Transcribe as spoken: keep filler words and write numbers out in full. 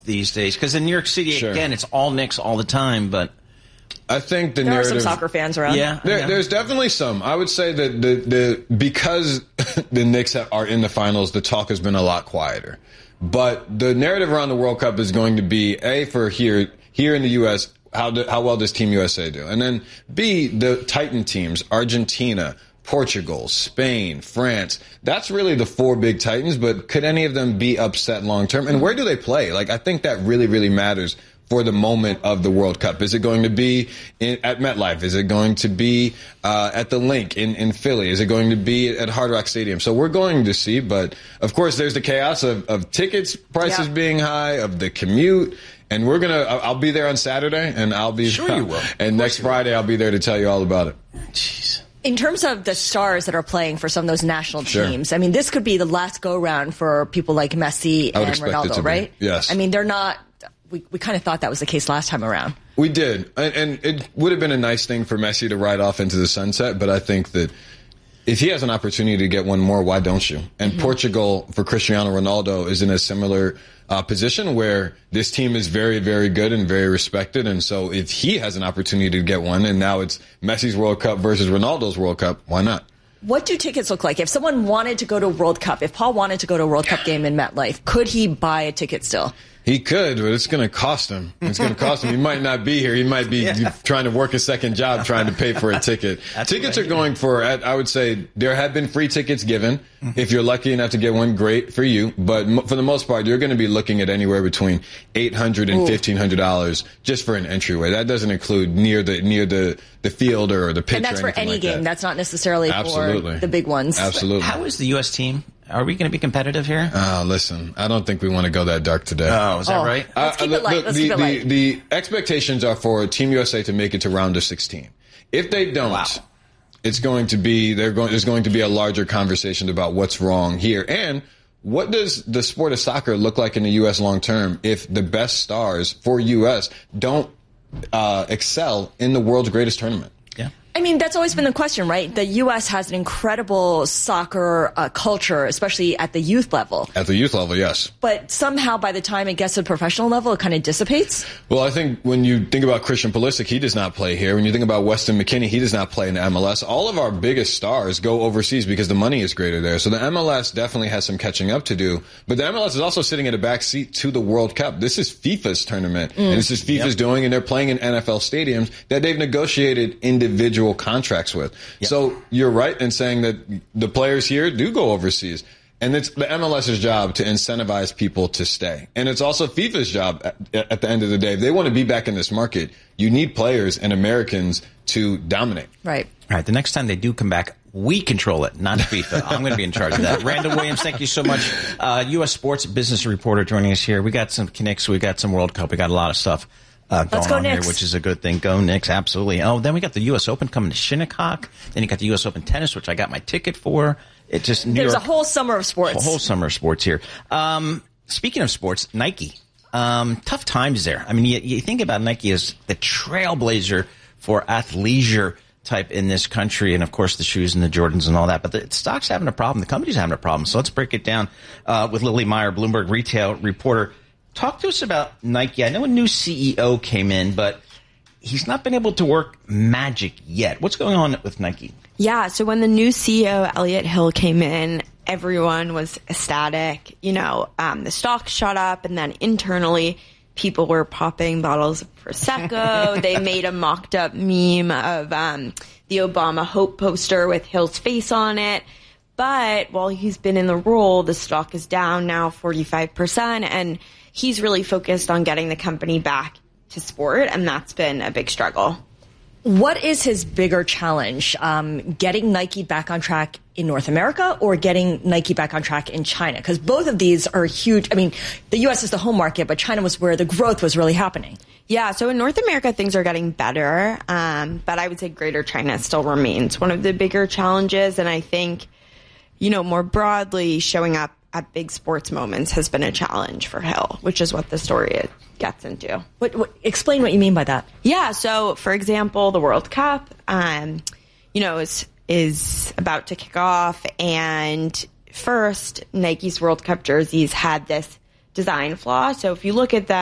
these days? Because in New York City, sure. again, it's all Knicks all the time, but I think the there narrative, are some soccer fans around. Yeah, there, yeah. there's definitely some. I would say that the the because the Knicks are in the finals, the talk has been a lot quieter. But the narrative around the World Cup is going to be A, for here here in the U S, how do, how well does Team U S A do, and then B, the Titan teams, Argentina, Portugal, Spain, France. That's really the four big Titans, but could any of them be upset long term? And where do they play? Like, I think that really, really matters for the moment of the World Cup. Is it going to be in, at MetLife? Is it going to be uh, at the Link in, in Philly? Is it going to be at Hard Rock Stadium? So we're going to see, but of course there's the chaos of, of tickets prices yeah. being high, of the commute. And we're going to, I'll be there on Saturday, and I'll be, sure you will. And next Friday I'll be there to tell you all about it. Jeez. In terms of the stars that are playing for some of those national Sure. teams, I mean, this could be the last go-round for people like Messi I would and expect it Ronaldo, to be. right? Yes. I mean, they're not, we, we kind of thought that was the case last time around. We did. And, and it would have been a nice thing for Messi to ride off into the sunset, but I think that if he has an opportunity to get one more, why don't you? And mm-hmm. Portugal, for Cristiano Ronaldo, is in a similar uh, position where this team is very, very good and very respected. And so if he has an opportunity to get one, and now it's Messi's World Cup versus Ronaldo's World Cup, why not? What do tickets look like? If someone wanted to go to a World Cup, if Paul wanted to go to a World Cup game in MetLife, could he buy a ticket still? He could, but it's going to cost him. It's going to cost him. He might not be here. He might be yeah. trying to work a second job trying to pay for a ticket. Tickets are going for, I would say, there have been free tickets given. Mm-hmm. If you're lucky enough to get one, great for you. But for the most part, you're going to be looking at anywhere between eight hundred dollars and fifteen hundred dollars just for an entryway. That doesn't include near the near the, the field or the pitch. And that's or for any like game. That. That's not necessarily Absolutely. for the big ones. Absolutely. How is the U S team? Are we going to be competitive here? Oh, listen, I don't think we want to go that dark today. Oh, is that oh, right? Let's keep uh, it light. the, Let's the, keep it the, light. The expectations are for Team U S A to make it to round of sixteen. If they don't, wow. it's going to be they're going. There's going to be a larger conversation about what's wrong here and what does the sport of soccer look like in the U S long term if the best stars for U S don't uh, excel in the world's greatest tournament. Yeah. I mean, that's always been the question, right? The U S has an incredible soccer uh, culture, especially at the youth level. At the youth level, yes. But somehow by the time it gets to the professional level, it kind of dissipates. Well, I think when you think about Christian Pulisic, he does not play here. When you think about Weston McKennie, he does not play in the M L S. All of our biggest stars go overseas because the money is greater there. So the M L S definitely has some catching up to do. But the M L S is also sitting at a back seat to the World Cup. This is FIFA's tournament. Mm. And this is FIFA's yep. doing, and they're playing in N F L stadiums that they've negotiated individual contracts with. Yep. So you're right in saying that the players here do go overseas. And it's the MLS's job to incentivize people to stay. And it's also FIFA's job at, at the end of the day. If they want to be back in this market, you need players and Americans to dominate. Right. All right. The next time they do come back, we control it, not FIFA. I'm going to be in charge of that. Randall Williams, thank you so much. Uh, U S sports business reporter joining us here. We got some Knicks. We got some World Cup. We got a lot of stuff. Uh, going go on Knicks. here, which is a good thing. Go Knicks, absolutely. Oh, then we got the U S Open coming to Shinnecock. Then you got the U S Open tennis, which I got my ticket for. It just New There's York, a whole summer of sports. A whole summer of sports here. Um, speaking of sports, Nike. Um, tough times there. I mean, you, you think about Nike as the trailblazer for athleisure type in this country, and of course the shoes and the Jordans and all that. But the stock's having a problem. The company's having a problem. So let's break it down uh, with Lily Meyer, Bloomberg retail reporter. Talk to us about Nike. I know a new C E O came in, but he's not been able to work magic yet. What's going on with Nike? Yeah, so when the new C E O, Elliot Hill, came in, everyone was ecstatic. You know, um, the stock shot up, and then internally, people were popping bottles of Prosecco. They made a mocked-up meme of um, the Obama Hope poster with Hill's face on it. But while he's been in the role, the stock is down now forty-five percent, and he's really focused on getting the company back to sport, and that's been a big struggle. What is his bigger challenge? Um, getting Nike back on track in North America or getting Nike back on track in China? Because both of these are huge. I mean, the U S is the home market, but China was where the growth was really happening. Yeah, so in North America, things are getting better, um, but I would say Greater China still remains one of the bigger challenges. And I think, you know, more broadly, showing up at big sports moments has been a challenge for Hill, which is what the story gets into. What, what, explain what you mean by that. Yeah, so for example, the World Cup, um, you know, is is about to kick off, and first, Nike's World Cup jerseys had this design flaw. So if you look at them,